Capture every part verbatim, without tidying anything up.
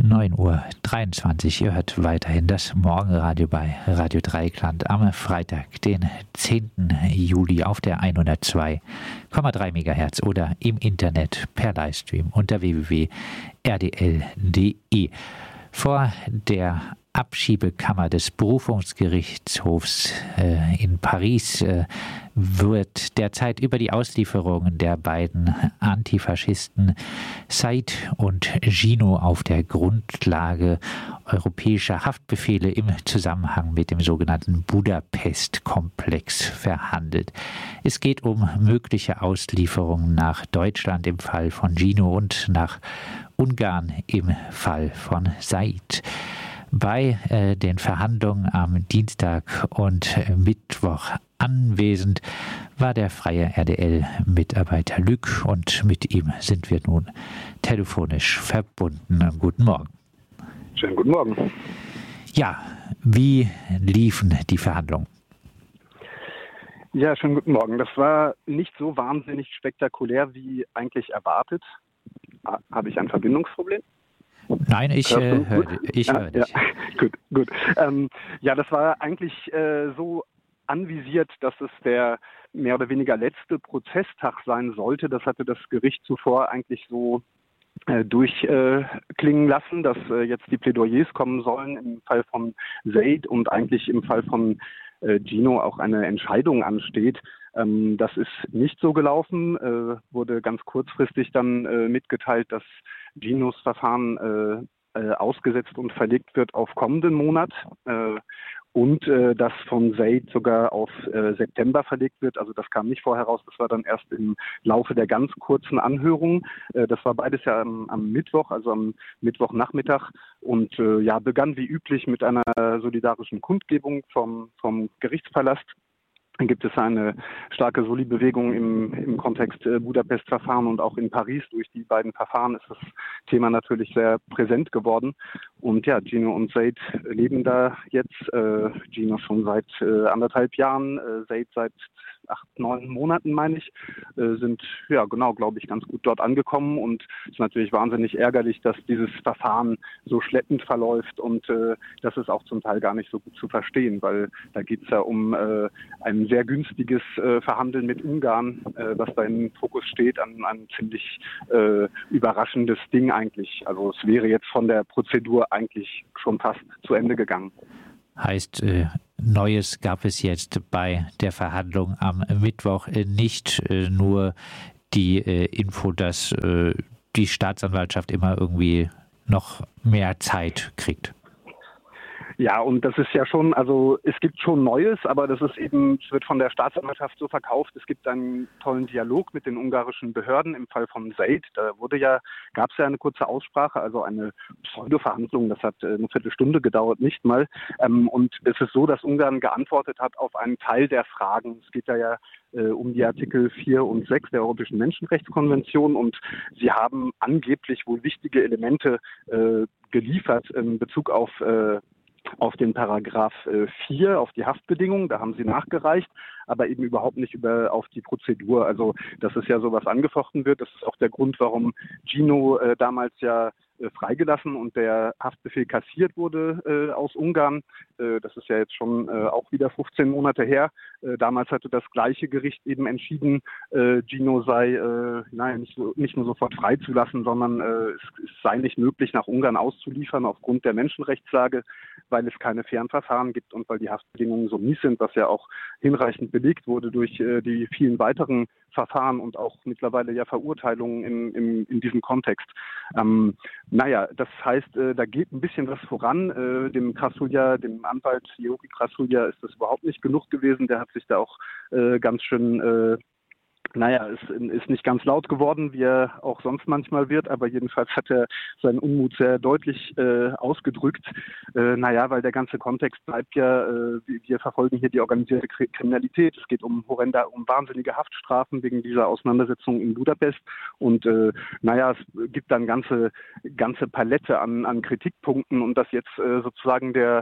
neun Uhr dreiundzwanzig. Ihr hört weiterhin das Morgenradio bei Radio Dreieckland am Freitag, den zehnten Juli auf der hundertzwei Komma drei Megahertz oder im Internet per Livestream unter w w w punkt r d l punkt d e. Vor der Abschiebekammer des Berufungsgerichtshofs äh, in Paris äh, wird derzeit über die Auslieferungen der beiden Antifaschisten Said und Gino auf der Grundlage europäischer Haftbefehle im Zusammenhang mit dem sogenannten Budapest-Komplex verhandelt. Es geht um mögliche Auslieferungen nach Deutschland im Fall von Gino und nach Ungarn im Fall von Said. Bei äh, den Verhandlungen am Dienstag und äh, Mittwoch anwesend war der freie R D L-Mitarbeiter Lück und mit ihm sind wir nun telefonisch verbunden. Guten Morgen. Schönen guten Morgen. Ja, wie liefen die Verhandlungen? Ja, schönen guten Morgen. Das war nicht so wahnsinnig spektakulär wie eigentlich erwartet. Habe ich ein Verbindungsproblem? Nein, ich äh, höre ich hör dich. Ja, gut, gut. Ähm, ja, das war eigentlich äh, so anvisiert, dass es der mehr oder weniger letzte Prozesstag sein sollte. Das hatte das Gericht zuvor eigentlich so äh, durchklingen äh, lassen, dass äh, jetzt die Plädoyers kommen sollen im Fall von Said und eigentlich im Fall von äh, Gino auch eine Entscheidung ansteht. Ähm, das ist nicht so gelaufen, äh, wurde ganz kurzfristig dann äh, mitgeteilt, dass Ginos Verfahren äh, äh, ausgesetzt und verlegt wird auf kommenden Monat äh, und äh, das von Said sogar auf äh, September verlegt wird. Also das kam nicht vorher raus, das war dann erst im Laufe der ganz kurzen Anhörung. Äh, das war beides ja am, am Mittwoch, also am Mittwochnachmittag und äh, ja, begann wie üblich mit einer solidarischen Kundgebung vom, vom Gerichtspalast. Dann gibt es eine starke Soli-Bewegung im, im Kontext äh, Budapest-Verfahren und auch in Paris. Durch die beiden Verfahren ist das Thema natürlich sehr präsent geworden. Und ja, Gino und Said leben da jetzt. Äh, Gino schon seit äh, anderthalb Jahren, äh, Said seit acht, neun Monaten, meine ich, äh, sind, ja genau, glaube ich, ganz gut dort angekommen. Und es ist natürlich wahnsinnig ärgerlich, dass dieses Verfahren so schleppend verläuft und äh, das ist auch zum Teil gar nicht so gut zu verstehen, weil da geht es ja um äh, ein sehr günstiges äh, Verhandeln mit Ungarn, äh, was da im Fokus steht, ein, ein ziemlich äh, überraschendes Ding eigentlich. Also es wäre jetzt von der Prozedur eigentlich schon fast zu Ende gegangen. Heißt, äh, Neues gab es jetzt bei der Verhandlung am Mittwoch äh, nicht äh, nur die äh, Info, dass äh, die Staatsanwaltschaft immer irgendwie noch mehr Zeit kriegt. Ja, und das ist ja schon, also es gibt schon Neues, aber das ist eben, es wird von der Staatsanwaltschaft so verkauft, es gibt einen tollen Dialog mit den ungarischen Behörden im Fall von Said. Da wurde ja, gab es ja eine kurze Aussprache, also eine Pseudo-Verhandlung, das hat eine Viertelstunde gedauert, nicht mal. Und es ist so, dass Ungarn geantwortet hat auf einen Teil der Fragen. Es geht ja ja äh, um die Artikel vier und sechs der Europäischen Menschenrechtskonvention und sie haben angeblich wohl wichtige Elemente äh, geliefert in Bezug auf äh, auf den Paragraph vier, auf die Haftbedingungen, da haben sie nachgereicht, aber eben überhaupt nicht über auf die Prozedur. Also, dass es ja sowas angefochten wird, das ist auch der Grund, warum Gino äh, damals ja äh, freigelassen und der Haftbefehl kassiert wurde äh, aus Ungarn. Äh, das ist ja jetzt schon äh, auch wieder fünfzehn Monate her. Äh, damals hatte das gleiche Gericht eben entschieden, äh, Gino sei äh, nein, nicht, so, nicht nur sofort freizulassen, sondern äh, es, es sei nicht möglich, nach Ungarn auszuliefern aufgrund der Menschenrechtslage, weil es keine fairen Verfahren gibt und weil die Haftbedingungen so mies sind, was ja auch hinreichend belegt wurde durch äh, die vielen weiteren Verfahren und auch mittlerweile ja Verurteilungen in, in, in diesem Kontext. Ähm, naja, das heißt, äh, da geht ein bisschen was voran. Äh, dem Krasulja, dem Anwalt Georgi Krasulja ist das überhaupt nicht genug gewesen. Der hat sich da auch äh, ganz schön äh, Naja, es ist nicht ganz laut geworden, wie er auch sonst manchmal wird, aber jedenfalls hat er seinen Unmut sehr deutlich äh, ausgedrückt. Äh, naja, weil der ganze Kontext bleibt ja, äh, wir verfolgen hier die organisierte Kriminalität. Es geht um horrende, um wahnsinnige Haftstrafen wegen dieser Auseinandersetzung in Budapest. Und äh, naja, es gibt dann ganze ganze Palette an, an Kritikpunkten und dass jetzt äh, sozusagen der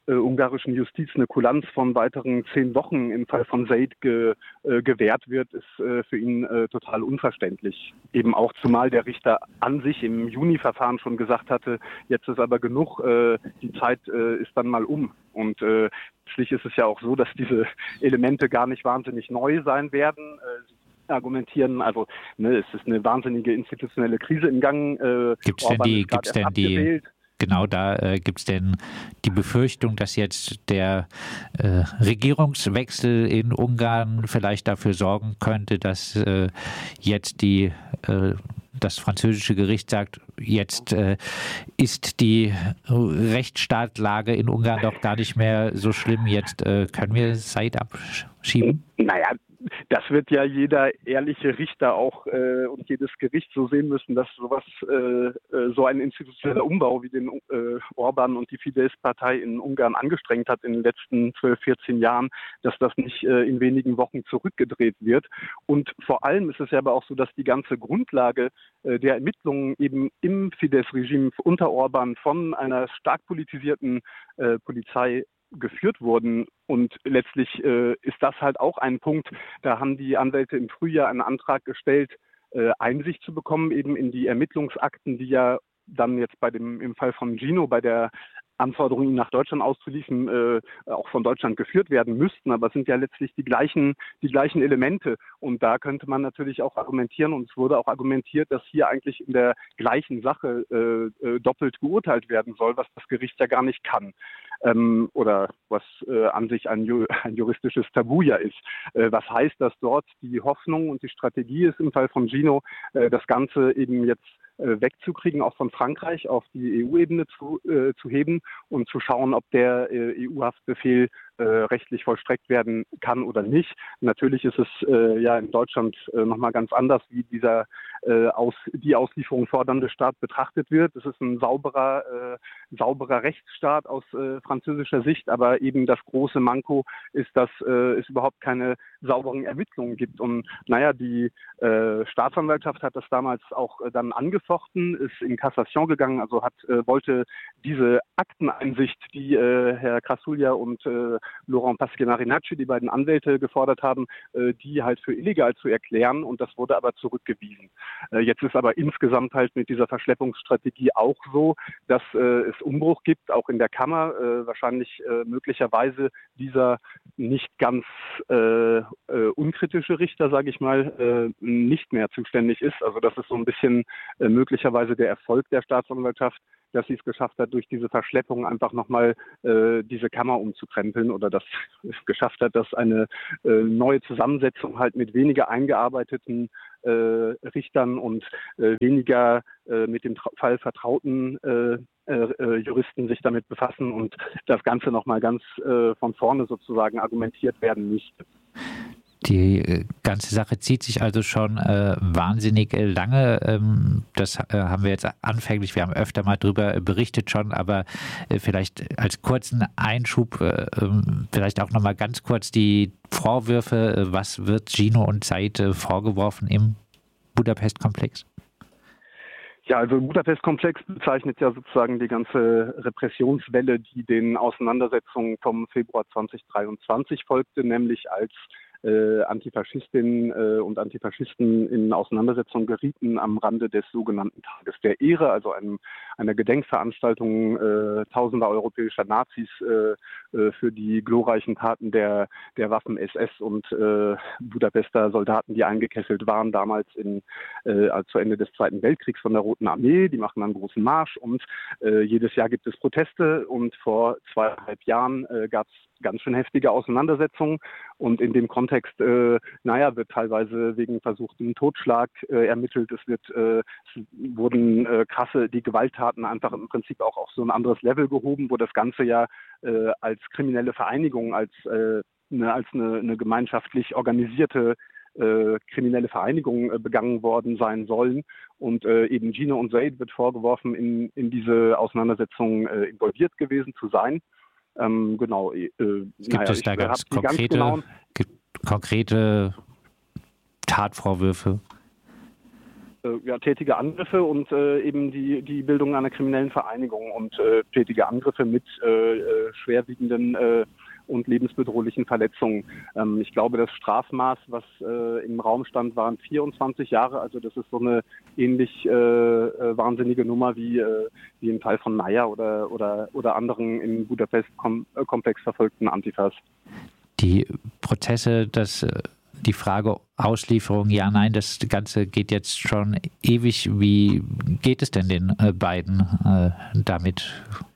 äh, ungarischen Justiz eine Kulanz von weiteren zehn Wochen im Fall von Said ge, äh, gewährt wird, ist äh, für ihn äh, total unverständlich. Eben auch zumal der Richter an sich im Juni-Verfahren schon gesagt hatte, jetzt ist aber genug, äh, die Zeit äh, ist dann mal um. Und äh, schließlich ist es ja auch so, dass diese Elemente gar nicht wahnsinnig neu sein werden. Äh, argumentieren, also ne, es ist eine wahnsinnige institutionelle Krise im Gang. Äh, Gibt's denn die, gibt's denn die Genau, da äh, gibt es denn die Befürchtung, dass jetzt der äh, Regierungswechsel in Ungarn vielleicht dafür sorgen könnte, dass äh, jetzt die, äh, das französische Gericht sagt, jetzt äh, ist die Rechtsstaatlage in Ungarn doch gar nicht mehr so schlimm, jetzt äh, können wir Said abschieben? Naja, das wird ja jeder ehrliche Richter auch äh, und jedes Gericht so sehen müssen, dass sowas, äh, so ein institutioneller Umbau, wie den äh, Orban und die Fidesz-Partei in Ungarn angestrengt hat in den letzten zwölf, vierzehn Jahren, dass das nicht äh, in wenigen Wochen zurückgedreht wird. Und vor allem ist es ja aber auch so, dass die ganze Grundlage äh, der Ermittlungen eben im Fidesz-Regime unter Orban von einer stark politisierten äh, Polizei geführt wurden. Und letztlich äh, ist das halt auch ein Punkt, da haben die Anwälte im Frühjahr einen Antrag gestellt, äh, Einsicht zu bekommen, eben in die Ermittlungsakten, die ja dann jetzt bei dem, im Fall von Gino, bei der Anforderung, ihn nach Deutschland auszuliefern, äh, auch von Deutschland geführt werden müssten. Aber es sind ja letztlich die gleichen, die gleichen Elemente. Und da könnte man natürlich auch argumentieren, und es wurde auch argumentiert, dass hier eigentlich in der gleichen Sache äh, äh, doppelt geurteilt werden soll, was das Gericht ja gar nicht kann. Ähm, oder was äh, an sich ein, Ju- ein juristisches Tabu ja ist. Äh, was heißt, dass dort die Hoffnung und die Strategie ist, im Fall von Gino, äh, das Ganze eben jetzt wegzukriegen, auch von Frankreich auf die E U-Ebene zu, äh, zu heben und zu schauen, ob der äh, E U-Haftbefehl äh, rechtlich vollstreckt werden kann oder nicht. Natürlich ist es äh, ja in Deutschland äh, nochmal ganz anders, wie dieser äh, aus, die Auslieferung fordernde Staat betrachtet wird. Es ist ein sauberer, äh, sauberer Rechtsstaat aus äh, französischer Sicht, aber eben das große Manko ist, dass äh, es überhaupt keine sauberen Ermittlungen gibt. Und naja, die äh, Staatsanwaltschaft hat das damals auch äh, dann angefochten, ist in Kassation gegangen, also hat äh, wollte diese Akteneinsicht, die äh, Herr Krasulia und äh, Laurent Pasquet-Marinacci, die beiden Anwälte, gefordert haben, äh, die halt für illegal zu erklären, und das wurde aber zurückgewiesen. Äh, jetzt ist aber insgesamt halt mit dieser Verschleppungsstrategie auch so, dass äh, es Umbruch gibt, auch in der Kammer, äh, wahrscheinlich äh, möglicherweise dieser nicht ganz äh, äh, unkritische Richter, sage ich mal, äh, nicht mehr zuständig ist. Also das ist so ein bisschen äh, möglicherweise der Erfolg der Staatsanwaltschaft, dass sie es geschafft hat, durch diese Verschleppung einfach nochmal äh, diese Kammer umzukrempeln, oder dass es geschafft hat, dass eine äh, neue Zusammensetzung halt mit weniger eingearbeiteten äh, Richtern und äh, weniger äh, mit dem Tra- Fall vertrauten äh, äh, Juristen sich damit befassen und das Ganze nochmal ganz äh, von vorne sozusagen argumentiert werden müsste. Die ganze Sache zieht sich also schon äh, wahnsinnig lange. Ähm, das äh, haben wir jetzt anfänglich, wir haben öfter mal drüber berichtet schon, aber äh, vielleicht als kurzen Einschub, äh, vielleicht auch nochmal ganz kurz die Vorwürfe. Was wird Gino und Said äh, vorgeworfen im Budapest-Komplex? Ja, also Budapest-Komplex bezeichnet ja sozusagen die ganze Repressionswelle, die den Auseinandersetzungen vom Februar zweitausenddreiundzwanzig folgte, nämlich als Äh, Antifaschistinnen äh, und Antifaschisten in Auseinandersetzung gerieten am Rande des sogenannten Tages der Ehre, also einem, einer Gedenkveranstaltung äh, tausender europäischer Nazis äh, äh, für die glorreichen Taten der, der Waffen-S S und äh, Budapester Soldaten, die eingekesselt waren, damals in, äh, zu Ende des Zweiten Weltkriegs von der Roten Armee. Die machen einen großen Marsch und äh, jedes Jahr gibt es Proteste, und vor zweieinhalb Jahren äh, gab es ganz schön heftige Auseinandersetzungen, und in dem Kontext, äh, naja, wird teilweise wegen versuchtem Totschlag äh, ermittelt. Es wird, äh, es wurden äh, krasse, die Gewalttaten einfach im Prinzip auch auf so ein anderes Level gehoben, wo das Ganze ja äh, als kriminelle Vereinigung, als, äh, eine, als eine, eine gemeinschaftlich organisierte äh, kriminelle Vereinigung äh, begangen worden sein sollen. Und äh, eben Gino und Said wird vorgeworfen, in, in diese Auseinandersetzung äh, involviert gewesen zu sein. Ähm, genau. Äh, Gibt naja, es da ganz konkrete, ganz genauen, konkrete Tatvorwürfe? äh, ja, tätige Angriffe und äh, eben die, die Bildung einer kriminellen Vereinigung und äh, tätige Angriffe mit äh, äh, schwerwiegenden äh, und lebensbedrohlichen Verletzungen. Ähm, ich glaube, das Strafmaß, was äh, im Raum stand, waren vierundzwanzig Jahre. Also das ist so eine ähnlich äh, äh, wahnsinnige Nummer wie, äh, wie im Fall von Naya oder, oder, oder anderen in Budapest-Komplex verfolgten Antifas. Die Prozesse, das, die Frage Auslieferung, ja, nein, das Ganze geht jetzt schon ewig. Wie geht es denn den äh, beiden äh, damit?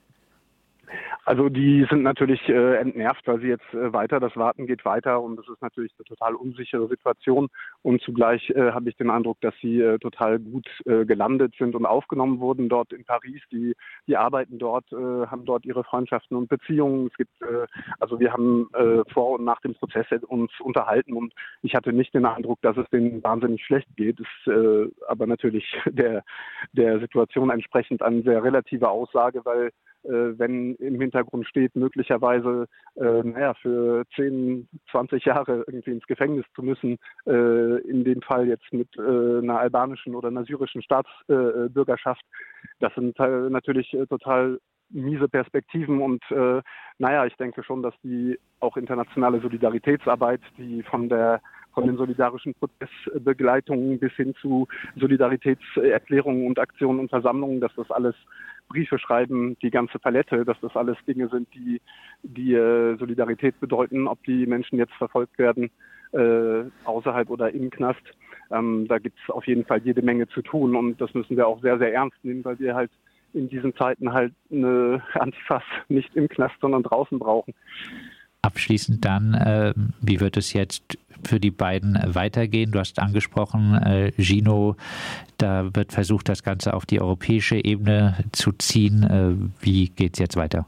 Also die sind natürlich äh, entnervt, weil sie jetzt äh, weiter, das Warten geht weiter und das ist natürlich eine total unsichere Situation und zugleich äh, habe ich den Eindruck, dass sie äh, total gut äh, gelandet sind und aufgenommen wurden dort in Paris. Die, die arbeiten dort, äh, haben dort ihre Freundschaften und Beziehungen. Es gibt, äh, also wir haben äh, vor und nach dem Prozess uns unterhalten und ich hatte nicht den Eindruck, dass es denen wahnsinnig schlecht geht. Es ist äh, aber natürlich der, der Situation entsprechend eine sehr relative Aussage, weil wenn im Hintergrund steht, möglicherweise äh, naja, für zehn, zwanzig Jahre irgendwie ins Gefängnis zu müssen, äh, in dem Fall jetzt mit äh, einer albanischen oder einer syrischen Staatsbürgerschaft. Äh, das sind äh, natürlich äh, total miese Perspektiven und äh, naja, ich denke schon, dass die auch internationale Solidaritätsarbeit, die von der von den solidarischen Prozessbegleitungen bis hin zu Solidaritätserklärungen und Aktionen und Versammlungen, dass das alles Briefe schreiben, die ganze Palette, dass das alles Dinge sind, die, die äh, Solidarität bedeuten, ob die Menschen jetzt verfolgt werden, äh, außerhalb oder im Knast. Ähm, da gibt es auf jeden Fall jede Menge zu tun und das müssen wir auch sehr, sehr ernst nehmen, weil wir halt in diesen Zeiten halt eine Antifas nicht im Knast, sondern draußen brauchen. Abschließend dann, äh, wie wird es jetzt für die beiden weitergehen? Du hast angesprochen, äh, Gino, da wird versucht, das Ganze auf die europäische Ebene zu ziehen. Äh, wie geht es jetzt weiter?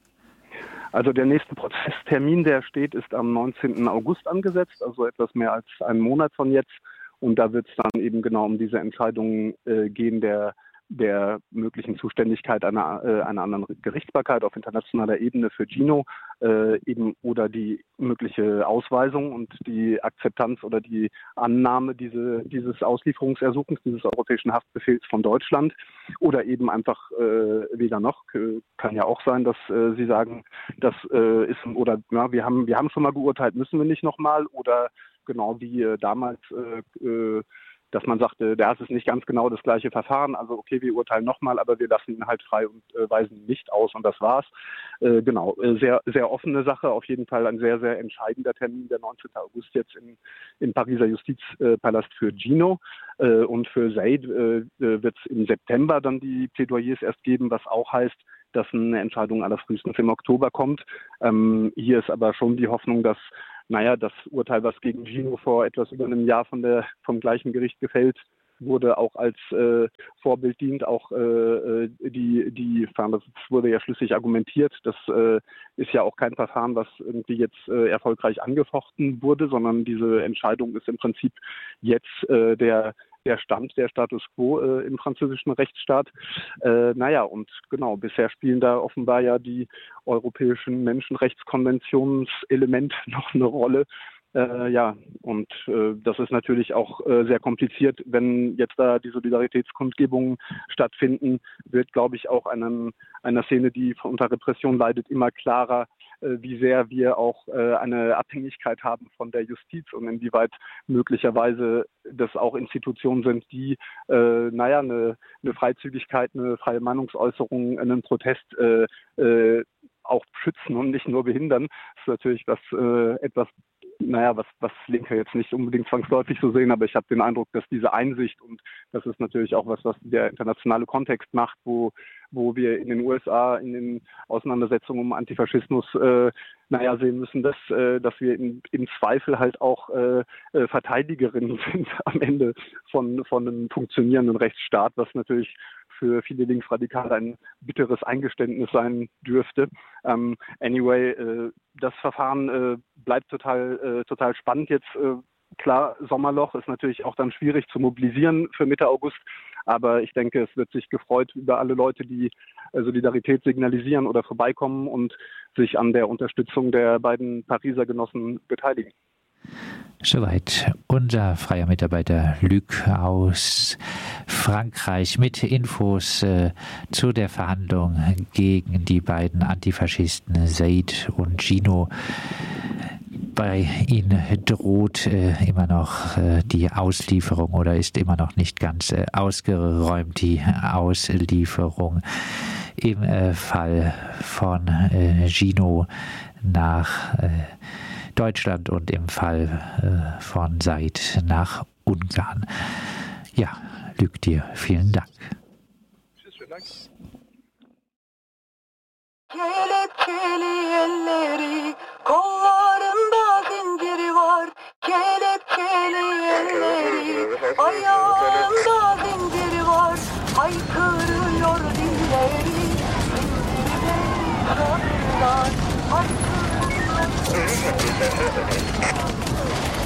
Also der nächste Prozesstermin, der steht, ist am neunzehnten August angesetzt, also etwas mehr als einen Monat von jetzt. Und da wird es dann eben genau um diese Entscheidung äh, gehen, der der möglichen Zuständigkeit einer, äh, einer anderen Gerichtsbarkeit auf internationaler Ebene für Gino äh, eben oder die mögliche Ausweisung und die Akzeptanz oder die Annahme diese, dieses Auslieferungsersuchens, dieses europäischen Haftbefehls von Deutschland oder eben einfach äh, weder noch. Äh, kann ja auch sein, dass äh, Sie sagen, das äh, ist oder ja, wir haben wir haben schon mal geurteilt, müssen wir nicht nochmal oder genau wie äh, damals äh, äh, dass man sagte, das ist nicht ganz genau das gleiche Verfahren, also okay, wir urteilen nochmal, aber wir lassen ihn halt frei und äh, weisen ihn nicht aus und das war's. Äh, genau, äh, sehr, sehr offene Sache, auf jeden Fall ein sehr, sehr entscheidender Termin, der neunzehnten August jetzt in, im Pariser Justizpalast für Gino äh, und für Said äh, wird es im September dann die Plädoyers erst geben, was auch heißt, dass eine Entscheidung allerfrühestens im Oktober kommt. Ähm, hier ist aber schon die Hoffnung, dass naja, das Urteil, was gegen Gino vor etwas über einem Jahr von der, vom gleichen Gericht gefällt wurde, auch als äh, Vorbild dient. Auch äh, die, die, das wurde ja schlüssig argumentiert. Das äh, ist ja auch kein Verfahren, was irgendwie jetzt äh, erfolgreich angefochten wurde, sondern diese Entscheidung ist im Prinzip jetzt äh, der der Stand, der Status quo äh, im französischen Rechtsstaat. Äh, naja, und genau, bisher spielen da offenbar ja die europäischen Menschenrechtskonventionselemente noch eine Rolle. Äh, ja, und äh, das ist natürlich auch äh, sehr kompliziert. Wenn jetzt da die Solidaritätskundgebungen stattfinden, wird, glaube ich, auch einem, einer Szene, die unter Repression leidet, immer klarer, äh, wie sehr wir auch äh, eine Abhängigkeit haben von der Justiz und inwieweit möglicherweise das auch Institutionen sind, die, äh, naja, eine, eine Freizügigkeit, eine freie Meinungsäußerung, einen Protest äh, äh, auch schützen und nicht nur behindern. Das ist natürlich was äh, etwas, naja, was, was Linke jetzt nicht unbedingt zwangsläufig so sehen, aber ich habe den Eindruck, dass diese Einsicht, und das ist natürlich auch was, was der internationale Kontext macht, wo, wo wir in den U S A in den Auseinandersetzungen um Antifaschismus äh, naja, sehen müssen, dass, äh, dass wir in, im Zweifel halt auch äh, äh, Verteidigerinnen sind am Ende von, von einem funktionierenden Rechtsstaat, was natürlich für viele Linksradikale ein bitteres Eingeständnis sein dürfte. Ähm, anyway, äh, das Verfahren äh, bleibt total, äh, total spannend jetzt. Äh, klar, Sommerloch ist natürlich auch dann schwierig zu mobilisieren für Mitte August. Aber ich denke, es wird sich gefreut über alle Leute, die äh, Solidarität signalisieren oder vorbeikommen und sich an der Unterstützung der beiden Pariser Genossen beteiligen. Soweit unser freier Mitarbeiter Luc aus Frankreich mit Infos äh, zu der Verhandlung gegen die beiden Antifaschisten Said und Gino. Bei ihnen droht äh, immer noch äh, die Auslieferung oder ist immer noch nicht ganz äh, ausgeräumt die Auslieferung im äh, Fall von äh, Gino nach äh, Deutschland und im Fall äh, von Said nach Ungarn. Ja, Luc, dir vielen Dank. Tschüss, vielen Dank. Kelepçeli elleri, kollarında zinciri var. Kelepçeli elleri, ayağında zinciri var. Haykırıyor dilleri, zincirleri kırarlar. Haykırıyor dilleri.